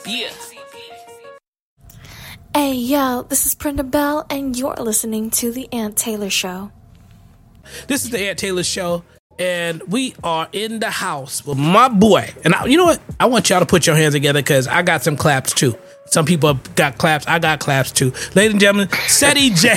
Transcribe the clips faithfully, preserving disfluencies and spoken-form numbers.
Yeah. Hey, yo, this is Brenda Bell, and you're listening to The Ant Taylor Show. This is The Ant Taylor Show, and we are in the house with my boy. And I, you know what? I want y'all to put your hands together because I got some claps too. Some people got claps. I got claps too. Ladies and gentlemen, Ceddy J.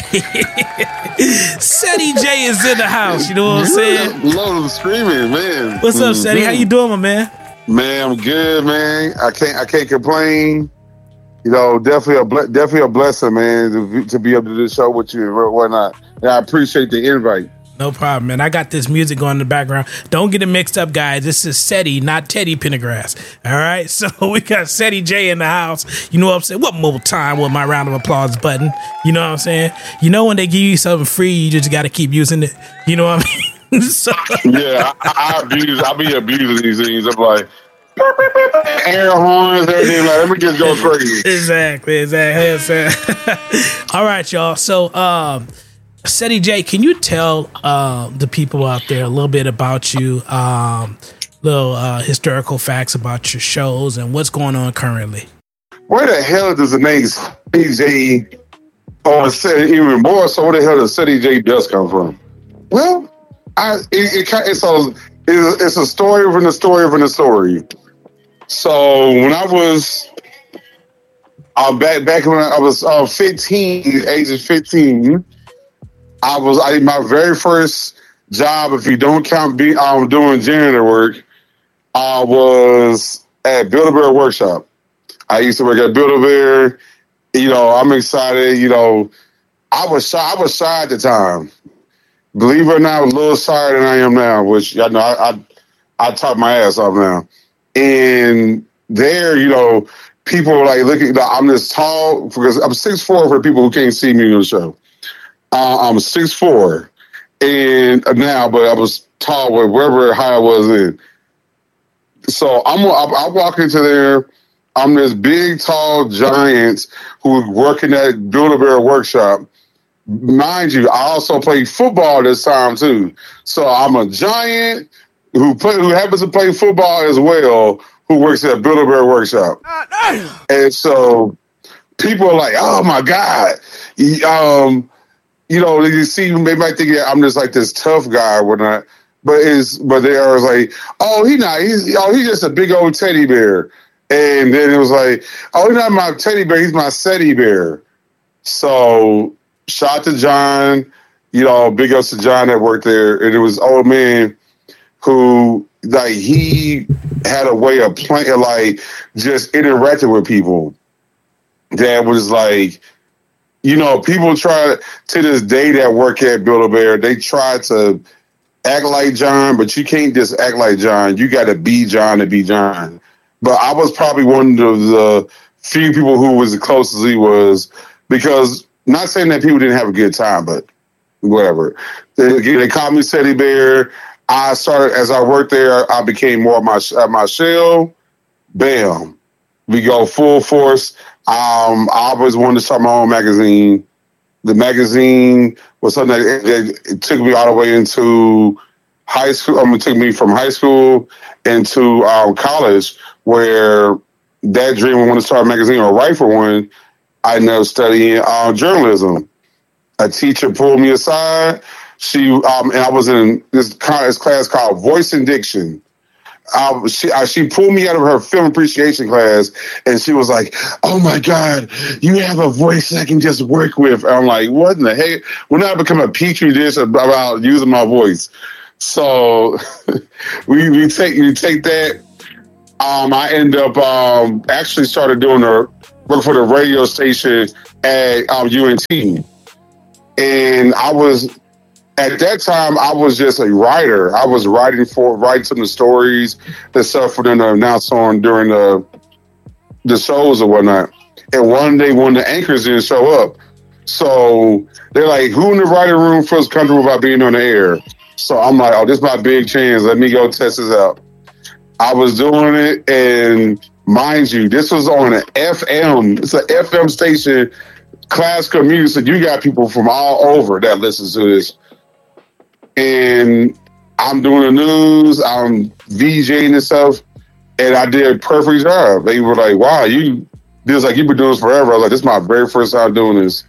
Ceddy J is in the house. You know what I'm saying? Love the screaming, man. What's up, Ceddy? How you doing, my man? Man, I'm good, man. I can't, I can't complain. You know, definitely a ble- definitely a blessing, man, to, to be able to do this show with you and whatnot. And I appreciate the invite. No problem, man. I got this music going in the background. Don't get it mixed up, guys. This is Ceddy, not Teddy Pendergrass. All right? So we got Ceddy J in the house. You know what I'm saying? What more time with my round of applause button? You know what I'm saying? You know when they give you something free, you just got to keep using it. You know what I mean? so, yeah, I, I abuse. I be abusing these things. I'm like, air horns, everything. Like, let me just go crazy. Exactly, exactly. All right, y'all. So, um, Ceddy J, can you tell uh, the people out there a little bit about you, um, little uh, historical facts about your shows and what's going on currently? Where the hell does the name Ceddy J, or even more so, where the hell does Ceddy J Dust come from? Well, I it, it, it's a it's a story from the story from the story. So when I was uh, back back when I was uh, fifteen, age of fifteen. I was I my very first job, if you don't count be um doing janitor work, I uh, was at Build-A-Bear Workshop. I used to work at Build-A-Bear. You know, I'm excited. You know, I was shy. I was shy at the time. Believe it or not, I was a little shyer than I am now. Which I know I I, I talk my ass off now. And there, you know, people were like looking. I'm this tall because I'm six foot four for the people who can't see me on the show. Uh, I'm six foot four and now, but I was tall with wherever high I was in. So I'm, I, I walk into there. I'm this big, tall giant who's working at Build-A-Bear Workshop. Mind you, I also played football this time too. So I'm a giant who play, who happens to play football as well, who works at Build-A-Bear Workshop. And so people are like, "Oh my God!" Um, You know, you see, they might think I'm just like this tough guy or whatnot, but is but they are like, oh, he not, he's oh, he's just a big old teddy bear, and then it was like, oh, he's not my teddy bear, he's my Ceddy bear. So, shout out to John, you know, big ups to John that worked there, and it was old man who like he had a way of playing, like just interacting with people that was like. You know, people try to this day that work at Build-A-Bear, they try to act like John, but you can't just act like John. You got to be John to be John. But I was probably one of the few people who was as close as he was, because not saying that people didn't have a good time, but whatever. They, they called me Ceddy Bear. I started, as I worked there, I became more of my, my shell. Bam. We go full force. Um, I always wanted to start my own magazine. The magazine was something that it, it took me all the way into high school. I mean, it took me from high school into um, college, where that dream of wanting to start a magazine or write for one, I ended up studying uh, journalism. A teacher pulled me aside. She um, and I was in this class called Voice and Diction. Uh, she uh, she pulled me out of her film appreciation class, and she was like, "Oh my God, you have a voice I can just work with." And I'm like, "What in the heck?" When I become a petri dish about using my voice, so we we take we take that. Um, I end up um, actually started doing the work for the radio station at um, U N T, and I was. At that time, I was just a writer. I was writing for writing some of the stories and stuff for them to announce on during the the shows or whatnot. And one day, one of the anchors didn't show up, so they're like, "Who in the writing room feels comfortable about being on the air?" So I'm like, "Oh, this is my big chance. Let me go test this out." I was doing it, and mind you, this was on an F M. It's an F M station, classical music. You got people from all over that listens to this. And I'm doing the news, I'm VJing and stuff. and I did a perfect job. They were like, "Wow, you." They was like, "You've been doing this forever." I was like, "This is my very first time doing this."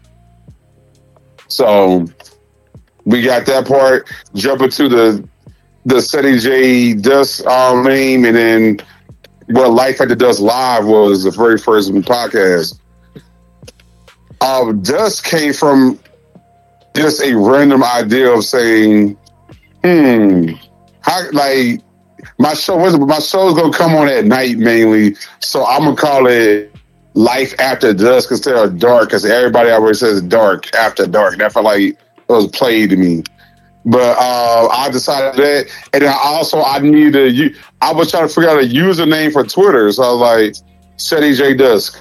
So we got that part. Jump into the the Ceddy J Dust um, name, and then what Life After Dusk Live was the very first podcast. Um, Dust came from just a random idea of saying, "Hmm, how like." My show was my show's gonna come on at night mainly, so I'm gonna call it Life After Dusk instead of dark, because everybody always says dark after dark. That felt like it was played to me. But uh, I decided that, and then I also I needed to. I was trying to figure out a username for Twitter, so I was like Ceddy J Dusk,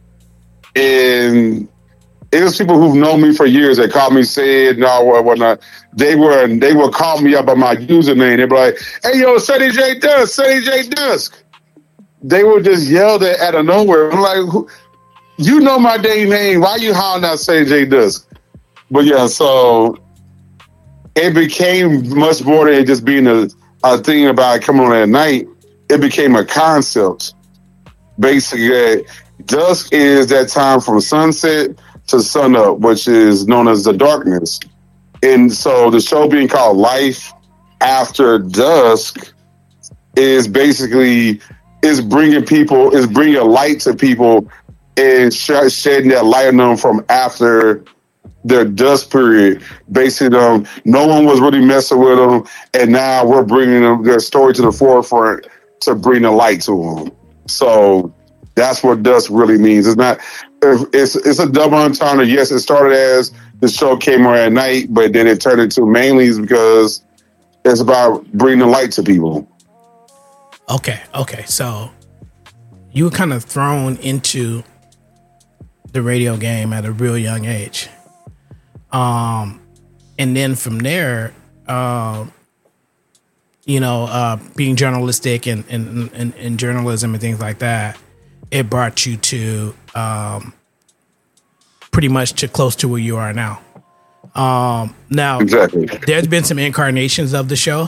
and it was people who've known me for years that called me Sid and all what whatnot. They were they would call me up by my username. They'd be like, "Hey yo, Ceddy J Dusk, Ceddy J Dusk." They would just yell that out of nowhere. I'm like, who, you know my dang name. Why you hollering out Ceddy J Dusk? But yeah, so it became much more than just being a, a thing about coming on at night. It became a concept. Basically, dusk is that time from sunset to sunup, which is known as the darkness. And so the show being called Life After Dusk is basically is bringing people, is bringing a light to people and sh- shedding that light on them from after their dusk period. Basically, um, no one was really messing with them, and now we're bringing them, their story to the forefront to bring the light to them. So that's what dusk really means. It's not. It's it's a double entendre. Yes, it started as the show came on at night, but then it turned into mainly because it's about bringing the light to people. Okay, okay. So you were kind of thrown into the radio game at a real young age. Um, and then from there, uh, you know, uh, being journalistic and, and, and, and journalism and things like that, it brought you to um, pretty much to close to where you are now. Um, now, exactly. There's been some incarnations of the show.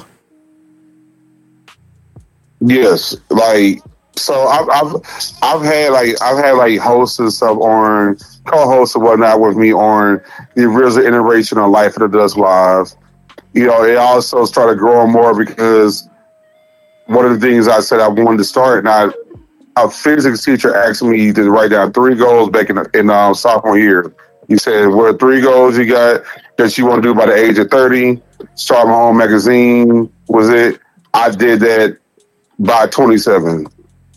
Yes, like so. I've I've I've had like I've had like hosts and stuff on, co-hosts and whatnot with me on the original iteration of Life After Dusk Live. You know, it also started growing more because one of the things I said I wanted to start, and I. A physics teacher asked me to write down three goals back in, in uh, sophomore year. He said, "What are three goals you got that you want to do by the age of thirty? Start my own magazine." Was it? I did that by twenty-seven.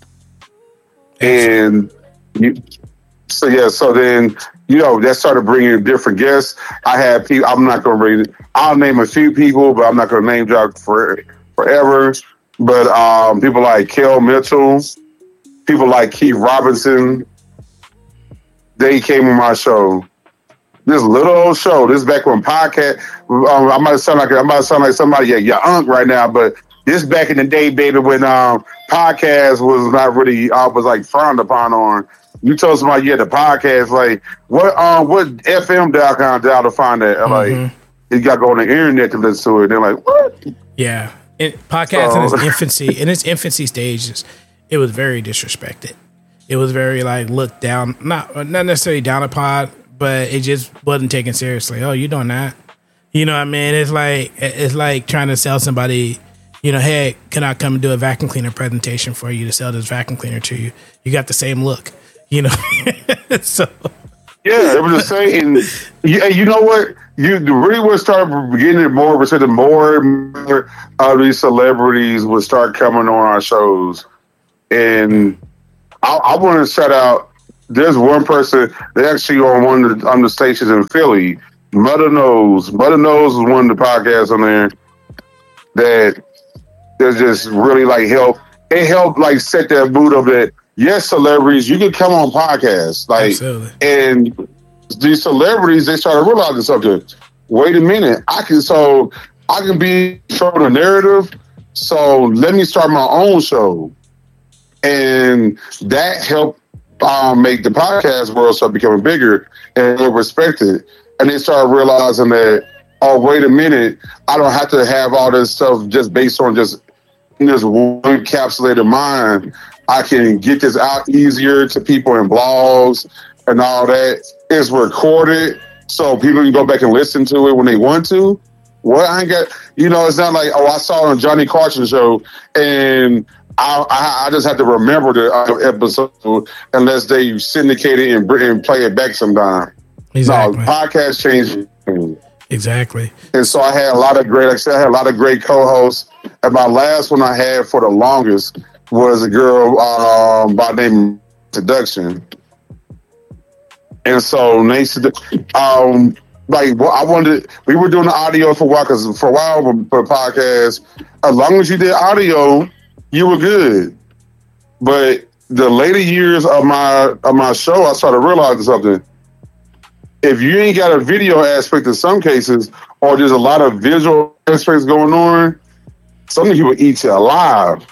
And you, so, yeah, so then, you know, that started bringing different guests. I had people, I'm not going to read I'll name a few people, but I'm not going to name drop for, forever. But um, people like Kel Mitchell, people like Keith Robinson, they came on my show. This little old show. This is back when podcast. Um, I might sound like I might sound like somebody, yeah, your aunt right now, but this back in the day, baby, when um, podcast was not really uh, was like frowned upon. On you told somebody you had a podcast, like what um what F M dot com down to find that? Mm-hmm. Like you got to go on the internet to listen to it. They're like, what? Yeah, it, podcast so. in its infancy, in its infancy stages. It was very disrespected. It was very like looked down, not not necessarily down upon, but it just wasn't taken seriously. Oh, you doing that? You know what I mean? It's like it's like trying to sell somebody, you know, hey, can I come and do a vacuum cleaner presentation for you to sell this vacuum cleaner to you? You got the same look, you know. So yeah, it was the same. And you, you know what? You really would start getting it more because the more and more of these celebrities would start coming on our shows. And I, I want to shout out, there's one person, they actually on one of the, on the stations in Philly, Mother Knows. Mother Knows is one of the podcasts on there that that just really like help. It helped like set that mood of that, yes, celebrities, you can come on podcasts. Like, absolutely. And these celebrities, they started realizing something. Wait a minute, I can, so I can be showing a narrative, so let me start my own show. And that helped um, make the podcast world start becoming bigger and respected. And they started realizing that, oh, wait a minute, I don't have to have all this stuff just based on just in this one encapsulated mind, I can get this out easier to people in blogs and all that. It's recorded, so people can go back and listen to it when they want to. Well, I ain't got, you know, it's not like, oh, I saw it on Johnny Carson show, and I, I, I just have to remember the uh, episode unless they syndicate it and, and play it back sometime. Exactly. No, podcast changed. Exactly. And so I had a lot of great, like I said, I had a lot of great co-hosts. And my last one I had for the longest was a girl um, by the name of Seduction. And so they um, like well, I wanted, we were doing the audio for a while, because for a while for a podcast, as long as you did audio, you were good. But the later years of my of my show, I started realizing something. If you ain't got a video aspect in some cases, or there's a lot of visual aspects going on, some people eat you alive.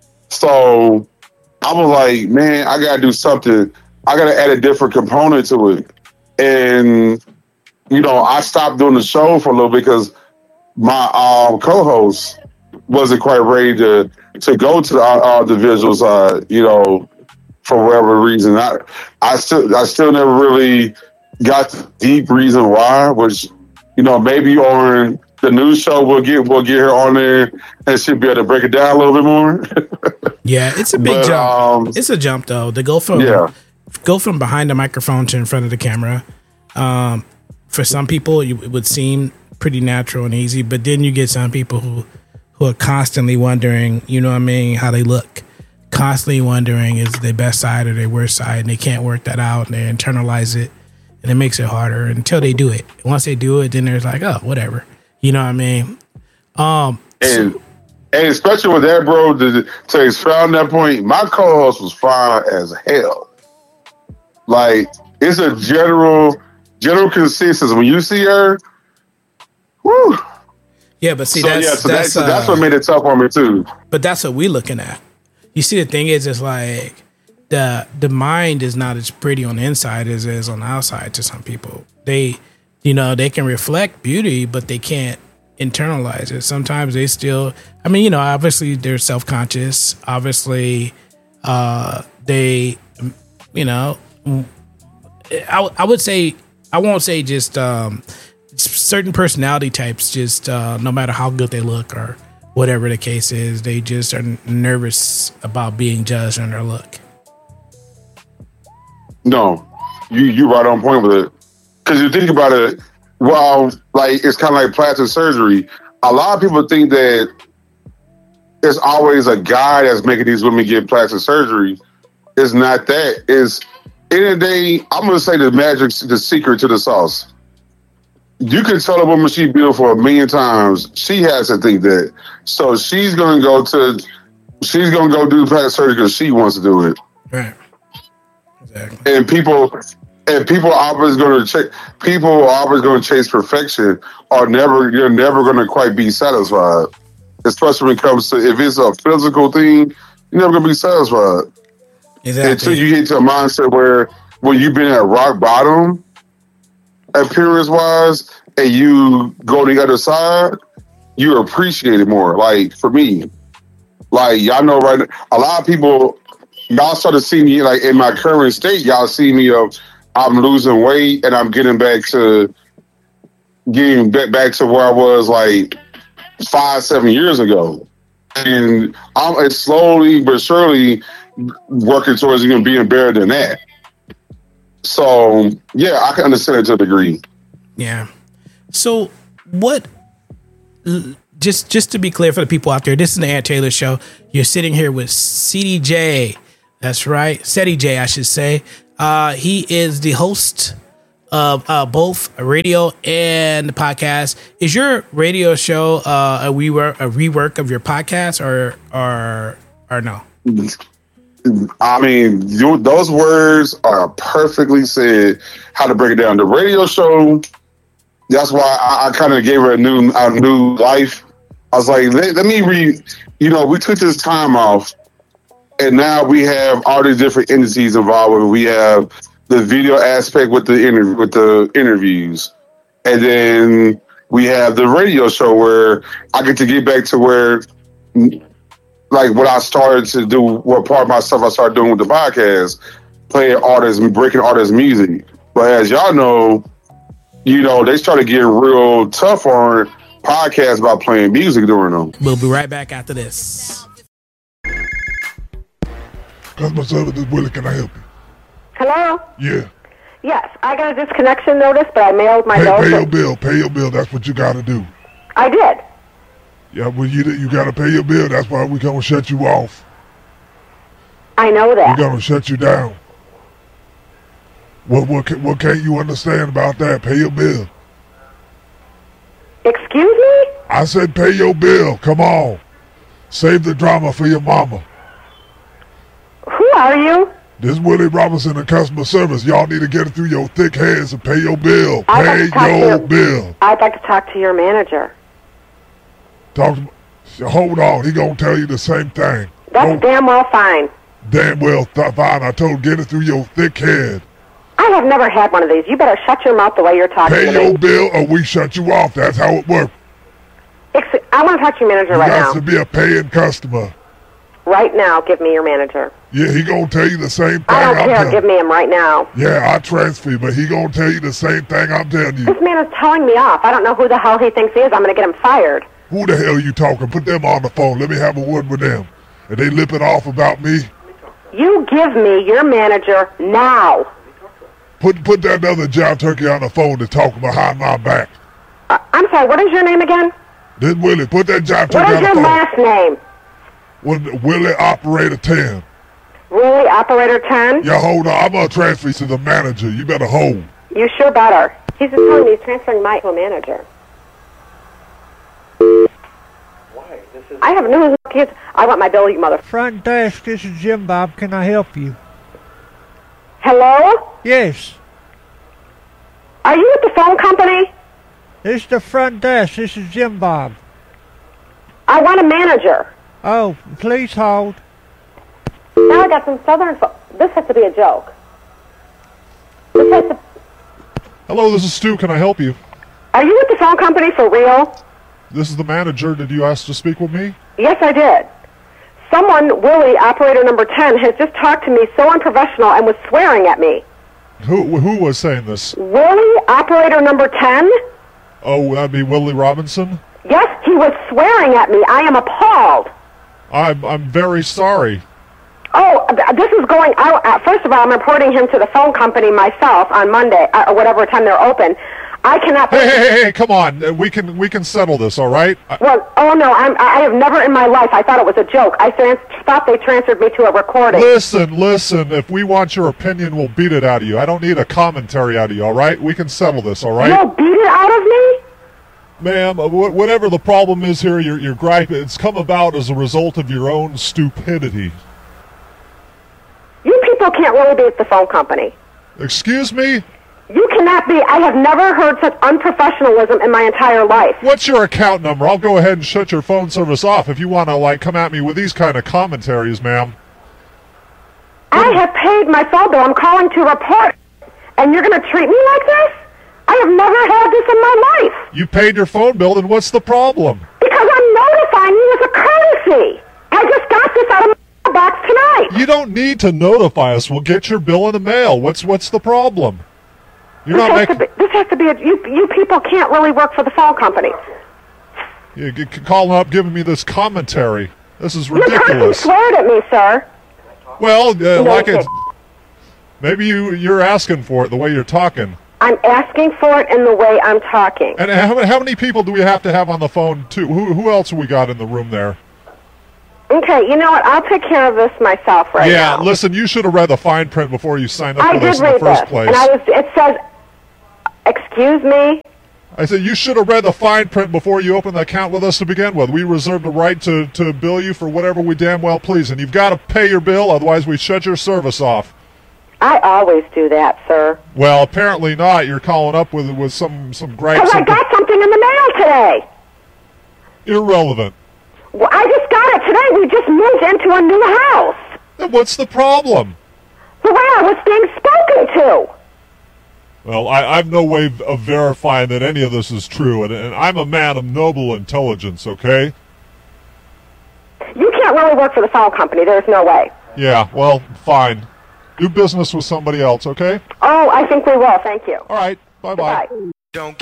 So I was like, man, I gotta do something. I gotta add a different component to it. And you know, I stopped doing the show for a little bit because my um, co-host wasn't quite ready to to go to the, uh, the visual side. You know, for whatever reason, I I still I still never really got the deep reason why, which, you know, maybe on the news show we'll get we'll get her on there and she'll be able to break it down a little bit more. Yeah, it's a big but, jump. Um, it's a jump though. To go from yeah. go from behind the microphone to in front of the camera. Um, for some people, it would seem pretty natural and easy, but then you get some people who who are constantly wondering, you know what I mean, how they look. Constantly wondering is their best side or their worst side, and they can't work that out, and they internalize it. And it makes it harder until they do it. Once they do it, then there's like, oh, whatever. You know what I mean? Um, and and especially with that, bro, to, to expound that point, my co-host was fine as hell. Like, it's a general general consensus. When you see her, whoo. Yeah, but see, so, that's, yeah, so that's, that's, uh, that's what made it tough on me, too. But that's what we're looking at. You see, the thing is, it's like, the the mind is not as pretty on the inside as it is on the outside to some people. They, you know, they can reflect beauty, but they can't internalize it. Sometimes they still, I mean, you know, obviously they're self-conscious. Obviously, uh, they, you know, I, I would say, I won't say just um, certain personality types, just uh, no matter how good they look or whatever the case is, they just are nervous about being judged on their look. No, you you right on point with it. Because you think about it, well, like it's kind of like plastic surgery. A lot of people think that it's always a guy that's making these women get plastic surgery. It's not that. It's end of the day, I'm gonna say the magic, the secret to the sauce. You can tell a woman she's beautiful a million times. She has to think that. So she's gonna go to, she's gonna go do plastic surgery because she wants to do it. Right. Exactly. And people, and people are always going to check. People are always going to chase perfection, or never. You're never going to quite be satisfied. Especially when it comes to if it's a physical thing, you're never going to be satisfied. Exactly. Until you get to a mindset where when you've been at rock bottom, appearance wise, and you go to the other side, you appreciate it more. Like for me, like y'all know right now, a lot of people. Y'all started seeing me like in my current state. Y'all see me of I'm losing weight and I'm getting back to getting back, back to where I was like five, seven years ago, and I'm it's slowly but surely working towards even being better than that. So yeah, I can understand it to a degree. Yeah. So what? Just just to be clear for the people out there, this is the Ant Taylor Show. You're sitting here with C D J. That's right. Ceddy J, I should say. Uh, he is the host of uh, both a radio and the podcast. Is your radio show uh, a rework a rework of your podcast, or or or no? I mean, you, those words are perfectly said. How to break it down? The radio show. That's why I, I kind of gave her a new a new life. I was like, let, let me read. You know, we took this time off. And now we have all these different entities involved. We have the video aspect with the inter- with the interviews, and then we have the radio show where I get to get back to where, like what I started to do, what part of my stuff I started doing with the podcast, playing artists, breaking artists' music. But as y'all know, you know, they started getting real tough on podcasts about playing music during them. We'll be right back after this. Customer service, this Willie, can I help you? Hello? Yeah. Yes, I got a disconnection notice, but I mailed my Pay, note. pay your bill, pay your bill, that's what you gotta do. I did. Yeah, well, you you gotta pay your bill, that's why we gonna shut you off. I know that. We're gonna shut you down. What, what, what can't you understand about that? Pay your bill. Excuse me? I said pay your bill, come on. Save the drama for your mama. Who are you? This is Willie Robinson in customer service. Y'all need to get it through your thick heads and pay your bill. I'd like Pay to talk to your your- bill. I'd like to talk to your manager. Talk to, hold on, he gonna tell you the same thing. That's Don't- damn well fine. Damn well th- fine. I told get it through your thick head. I have never had one of these. You better shut your mouth the way you're talking Pay to your me. bill or we shut you off. That's how it works. Ex- I want to talk to your manager You right got now. to be a paying customer. Right now, give me your manager. Yeah, he gonna tell you the same thing. I don't I'm care. telling- Give me him right now. Yeah, I transfer you, but he gonna tell you the same thing I'm telling you. This man is telling me off. I don't know who the hell he thinks he is. I'm going to get him fired. Who the hell you talking? Put them on the phone. Let me have a word with them. And they lipping off about me. You give me your manager now. Put put that other jive turkey on the phone to talk behind my back. Uh, I'm sorry, what is your name again? This Willie, put that jive turkey What is on the your phone. last name? With Willie Operator ten. Really, Operator ten? Yeah, hold on. I'm gonna transfer you to the manager. You better hold. You sure better. He's just telling me he's transferring Mike to a manager. Why? This is I have no kids. I want my bill, you mother... Front desk, this is Jim Bob. Can I help you? Hello? Yes. Are you at the phone company? This is the front desk. This is Jim Bob. I want a manager. Oh, please hold. Now I got some southern... Fo- this has to be a joke. This has to... Hello, this is Stu. Can I help you? Are you at the phone company for real? This is the manager. Did you ask to speak with me? Yes, I did. Someone, Willie, operator number ten, has just talked to me so unprofessional and was swearing at me. Who who was saying this? Willie, operator number ten? Oh, that'd be Willie Robinson? Yes, he was swearing at me. I am appalled. I'm I'm very sorry. Oh, th- this is going out. Uh, first of all, I'm reporting him to the phone company myself on Monday, uh, or whatever time they're open. I cannot... Hey, hey, hey, hey, come on. Uh, We can we can settle this, all right? I, Well, oh no, I'm, I have never in my life, I thought it was a joke. I trans- thought they transferred me to a recording. listen, listen. If we want your opinion, we'll beat it out of you. I don't need a commentary out of you, all right? We can settle this, all right? You'll beat it out of me? Ma'am, uh, wh- whatever the problem is here, your your gripe, it's come about as a result of your own stupidity. You people can't really be at the phone company. Excuse me? You cannot be. I have never heard such unprofessionalism in my entire life. What's your account number? I'll go ahead and shut your phone service off if you want to, like, come at me with these kind of commentaries, ma'am. I have paid my phone bill. I'm calling to report. And you're going to treat me like this? I have never had this in my life. You paid your phone bill, then what's the problem? Because I'm notifying you as a courtesy. I just got this out of my box tonight. You don't need to notify us. We'll get your bill in the mail. What's what's the problem? You're This not has, to making... be, this has to be a... You, you people can't really work for the phone company. You c- calling up, giving me this commentary. This is Your person ridiculous. sweared at me, sir. Well, uh, No, like sir. it's... Maybe you, you're asking for it the way you're talking. I'm asking for it in the way I'm talking. And how, many- how many people do we have to have on the phone, too? Who, who else we got in the room there? Okay, you know what? I'll take care of this myself right yeah, now. listen, you should have read the fine print before you signed up I for did this in the read first this, place. and I was. It says, "Excuse me." I said you should have read the fine print before you opened the account with us to begin with. We reserve the right to, to bill you for whatever we damn well please, and you've got to pay your bill, otherwise we shut your service off. I always do that, sir. Well, apparently not. You're calling up with with some some gripes. Because I and- got something in the mail today. Irrelevant. Well, I just got it today. We just moved into a new house. Then what's the problem? The way I was being spoken to. Well, I, I've no way of verifying that any of this is true, and, and I'm a man of noble intelligence, okay? You can't can't really work for the phone company. There's no way. Yeah, well, fine. Do business with somebody else, okay? Oh, I think we will. Thank you. All right. Bye-bye. Bye. Don't